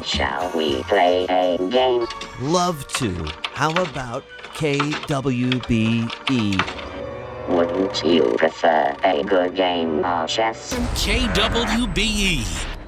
Shall we play a game? Love to. How about KWBE? Wouldn't you prefer a good game of chess? KWBE